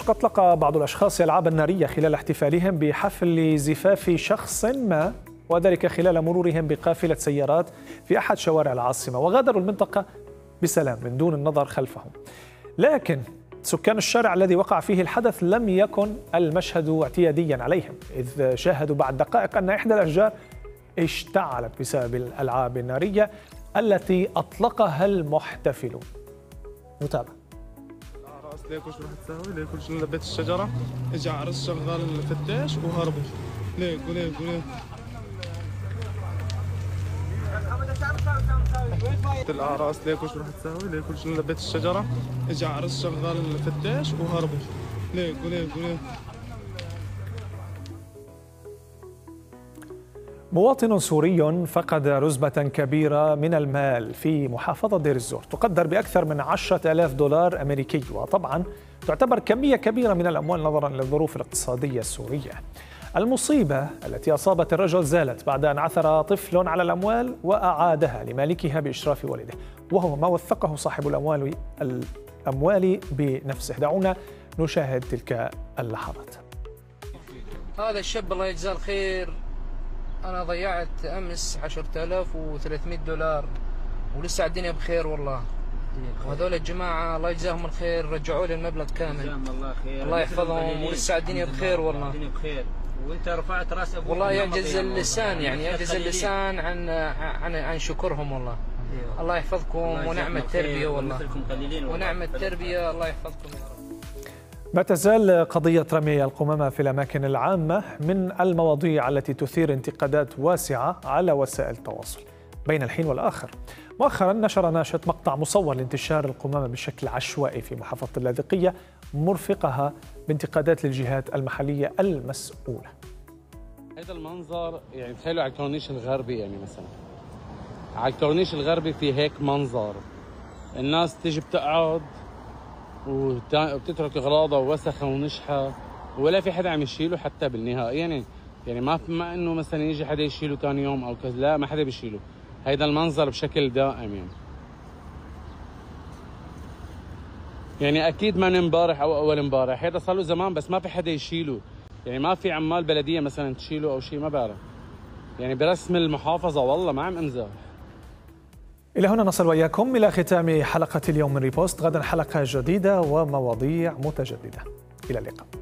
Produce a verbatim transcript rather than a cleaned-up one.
دمشق أطلق بعض الأشخاص ألعابا نارية خلال احتفالهم بحفل زفاف شخص ما، وذلك خلال مرورهم بقافلة سيارات في أحد شوارع العاصمة، وغادروا المنطقة بسلام من دون النظر خلفهم. لكن سكان الشارع الذي وقع فيه الحدث لم يكن المشهد اعتياديا عليهم، إذ شاهدوا بعد دقائق أن إحدى الأشجار اشتعلت بسبب الألعاب النارية التي أطلقها المحتفلون. نتابع. راس ليك وش راح تساوي؟ ليك وش لبيت الشجرة؟ اجى عرس شغال الفتاش وهربوا. ليك وليك وليك. الأعراس ليك وش راح تساوي؟ ليك وش لبيت الشجرة؟ اجى عرس شغال الفتاش وهربوا. ليك وليك وليك. مواطن سوري فقد رزمة كبيرة من المال في محافظة دير الزور تقدر بأكثر من عشرة آلاف دولار أمريكي، وطبعا تعتبر كمية كبيرة من الأموال نظرا للظروف الاقتصادية السورية. المصيبة التي أصابت الرجل زالت بعد أن عثر طفل على الأموال وأعادها لمالكها بإشراف والده، وهو ما وثقه صاحب الأموال الأموال بنفسه. دعونا نشاهد تلك اللحظات. هذا الشاب الله يجزاه الخير، أنا ضيعت أمس عشرة آلاف وثلاثمئة دولار ولسه الدنيا بخير والله. وهذول الجماعة الله يجزاهم الخير رجعوا لي المبلغ كامل. الله خير. الله يحفظهم ولسه الدنيا بخير والله. الدنيا بخير. وأنت رفعت راس أبوك. والله يعجز اللسان، يعني يعجز اللسان عن عن عن شكرهم والله. الله يحفظكم ونعم التربية والله. ونعم التربية الله يحفظكم يا رب. ما تزال قضية رمي القمامة في الأماكن العامة من المواضيع التي تثير انتقادات واسعة على وسائل التواصل بين الحين والآخر. مؤخرا نشر ناشط مقطع مصور لانتشار القمامة بشكل عشوائي في محافظة اللاذقية، مرفقها بانتقادات للجهات المحلية المسؤولة. هذا المنظر يعني تخيلوا على الكورنيش الغربي، يعني مثلا على الكورنيش الغربي في هيك منظر، الناس تيجي بتقعد وبتترك اغراضها ووسخه ونشحه ولا في حدا عم يشيله حتى بالنهايه. يعني يعني ما ما انه مثلا يجي حدا يشيله ثاني يوم او كذا، لا ما حدا بيشيله. هيدا المنظر بشكل دائم يعني يعني اكيد ما امبارح او اول امبارح، هذا صار له زمان بس ما في حدا يشيله. يعني ما في عمال بلديه مثلا تشيله او شيء، ما بعرف يعني برسم المحافظه. والله ما عم امزح. إلى هنا نصل وإياكم إلى ختام حلقة اليوم من ريبوست. غدا حلقة جديدة ومواضيع متجددة. إلى اللقاء.